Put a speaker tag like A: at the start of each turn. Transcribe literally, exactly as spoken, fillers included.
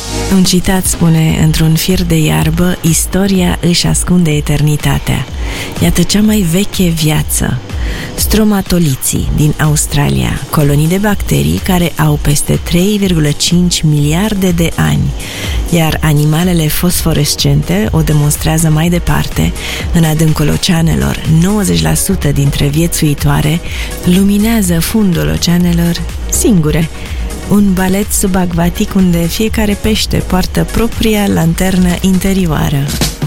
A: Un citat spune: într-un fir de iarbă, istoria își ascunde eternitatea. Iată cea mai veche viață. Stromatoliții din Australia, colonii de bacterii care au peste trei virgulă cinci miliarde de ani, iar animalele fosforescente o demonstrează mai departe. În adâncul oceanelor, nouăzeci la sută dintre viețuitoare luminează fundul oceanelor singure. Un balet subacvatic unde fiecare pește poartă propria lanternă interioară.